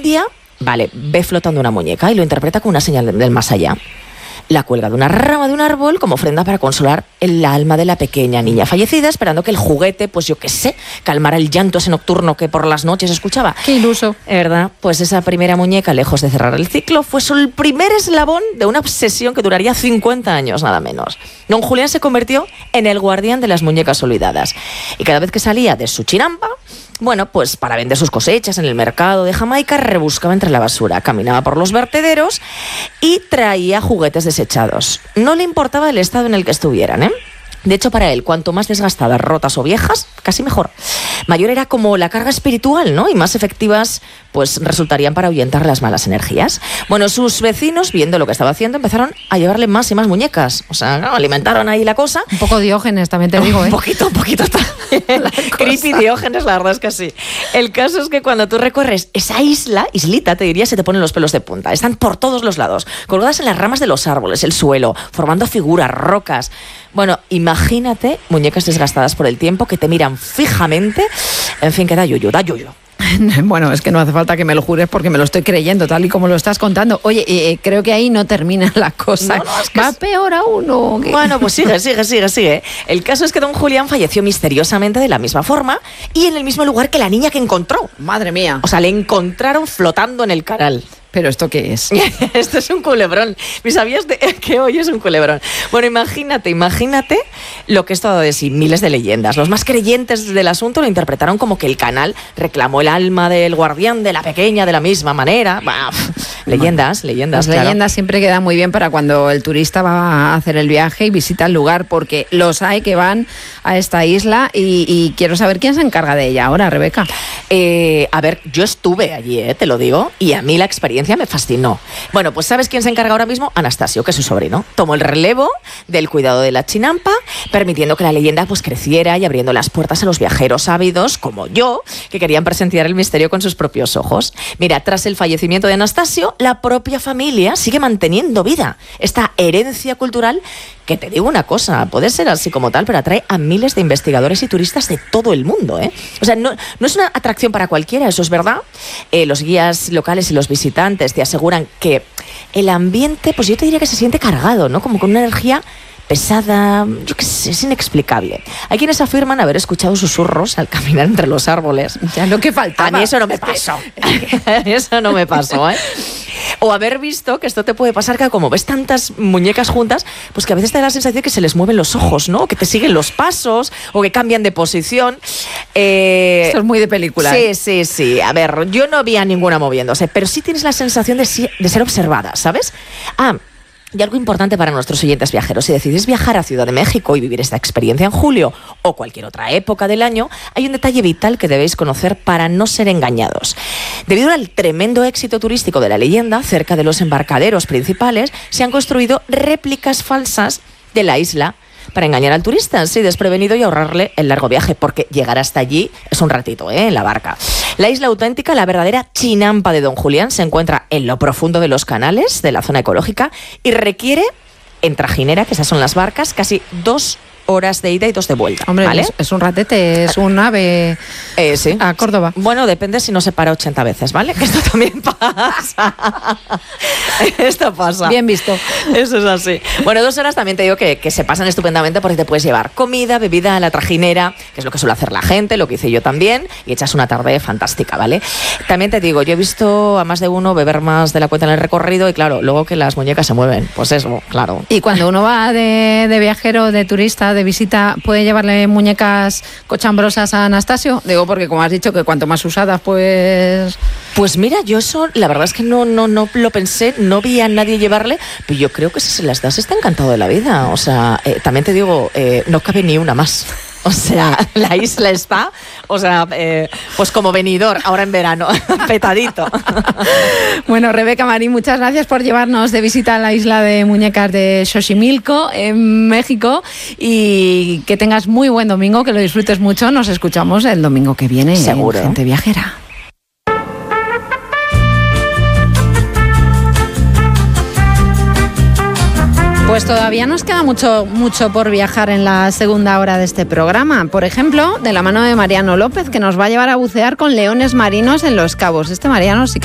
día, vale, ve flotando una muñeca y lo interpreta como una señal del más allá. La cuelga de una rama de un árbol como ofrenda para consolar el alma de la pequeña niña fallecida, esperando que el juguete, pues yo qué sé, calmara el llanto ese nocturno que por las noches escuchaba. Qué iluso. ¿Verdad? Pues esa primera muñeca, lejos de cerrar el ciclo, fue solo el primer eslabón de una obsesión que duraría 50 años, nada menos. Don Julián se convirtió en el guardián de las muñecas olvidadas. Y cada vez que salía de su chinampa, bueno, pues para vender sus cosechas en el mercado de Jamaica, rebuscaba entre la basura, caminaba por los vertederos y traía juguetes desechados. No le importaba el estado en el que estuvieran, ¿eh? De hecho, para él, cuanto más desgastadas, rotas o viejas, casi mejor. Mayor era como la carga espiritual, ¿no? Y más efectivas, pues resultarían para ahuyentar las malas energías. Bueno, sus vecinos, viendo lo que estaba haciendo, empezaron a llevarle más y más muñecas. O sea, ¿no? Alimentaron ahí la cosa. Un poco Diógenes, también te digo, ¿eh? Un poquito. Creepy Diógenes, la verdad es que sí. El caso es que cuando tú recorres esa islita, te diría, se te ponen los pelos de punta. Están por todos los lados, colgadas en las ramas de los árboles, el suelo, formando figuras, rocas. Bueno, imagínate muñecas desgastadas por el tiempo que te miran fijamente. En fin, que da yuyu. Bueno, es que no hace falta que me lo jures porque me lo estoy creyendo, tal y como lo estás contando. Oye, creo que ahí no termina la cosa. No, es que va peor aún, ¿o qué? Bueno, pues sigue. El caso es que don Julián falleció misteriosamente de la misma forma y en el mismo lugar que la niña que encontró. Madre mía. O sea, le encontraron flotando en el canal. ¿Pero esto qué es? Esto es un culebrón. ¿Sabías que hoy es un culebrón? Bueno, imagínate lo que esto ha dado de sí. Miles de leyendas. Los más creyentes del asunto lo interpretaron como que el canal reclamó el alma del guardián de la pequeña de la misma manera. Bah, leyendas. Las claro. leyendas siempre quedan muy bien para cuando el turista va a hacer el viaje y visita el lugar, porque los hay que van a esta isla y quiero saber quién se encarga de ella ahora, Rebeca. A ver, yo estuve allí, te lo digo, y a mí la experiencia me fascinó. Bueno, pues ¿sabes quién se encarga ahora mismo? Anastasio, que es su sobrino. Tomó el relevo del cuidado de la chinampa, permitiendo que la leyenda pues creciera y abriendo las puertas a los viajeros ávidos, como yo, que querían presenciar el misterio con sus propios ojos. Mira, tras el fallecimiento de Anastasio, la propia familia sigue manteniendo vida esta herencia cultural que, te digo una cosa, puede ser así como tal, pero atrae a miles de investigadores y turistas de todo el mundo, ¿eh? O sea, no es una atracción para cualquiera, eso es verdad. Los guías locales y los visitantes te aseguran que el ambiente, pues yo te diría que se siente cargado, ¿no? Como con una energía pesada, yo qué sé, es inexplicable. Hay quienes afirman haber escuchado susurros al caminar entre los árboles. Ya lo que faltaba. A mí eso no me pasó. Eso no me pasó, ¿eh? O haber visto, que esto te puede pasar, que como ves tantas muñecas juntas, pues que a veces te da la sensación de que se les mueven los ojos, ¿no? Que te siguen los pasos o que cambian de posición. Esto es muy de película. Sí. A ver, yo no vi a ninguna moviéndose, pero sí tienes la sensación de ser observada, ¿sabes? Y algo importante para nuestros oyentes viajeros: si decidís viajar a Ciudad de México y vivir esta experiencia en julio o cualquier otra época del año, hay un detalle vital que debéis conocer para no ser engañados. Debido al tremendo éxito turístico de la leyenda, cerca de los embarcaderos principales se han construido réplicas falsas de la isla para engañar al turista, así desprevenido, y ahorrarle el largo viaje, porque llegar hasta allí es un ratito, en la barca. La isla auténtica, la verdadera chinampa de don Julián, se encuentra en lo profundo de los canales de la zona ecológica y requiere, en trajinera, que esas son las barcas, casi 2 horas de ida y 2 de vuelta. Hombre, ¿vale? es un ratete, es un ave sí. A Córdoba. Bueno, depende si no se para 80 veces, ¿vale? Que esto también pasa. Esto pasa. Bien visto. Eso es así. Bueno, 2 horas también te digo que se pasan estupendamente, porque te puedes llevar comida, bebida a la trajinera, que es lo que suele hacer la gente, lo que hice yo también, y echas una tarde fantástica, ¿vale? También te digo, yo he visto a más de uno beber más de la cuenta en el recorrido y claro, luego que las muñecas se mueven, pues eso, claro. Y cuando uno va de viajero, de turista, de visita, ¿puede llevarle muñecas cochambrosas a Anastasio? Digo, porque como has dicho que cuanto más usadas, pues... Pues mira, yo eso, la verdad es que no lo pensé, no vi a nadie llevarle, pero yo creo que si se las das está encantado de la vida. O sea, también te digo, no cabe ni una más. O sea, la isla está, o sea, pues como Benidorm, ahora en verano, petadito. Bueno, Rebeca Marín, muchas gracias por llevarnos de visita a la isla de muñecas de Xochimilco, en México, y que tengas muy buen domingo, que lo disfrutes mucho. Nos escuchamos el domingo que viene. Seguro. En Gente Viajera. Pues todavía nos queda mucho por viajar en la segunda hora de este programa. Por ejemplo, de la mano de Mariano López, que nos va a llevar a bucear con leones marinos en Los Cabos. Mariano sí que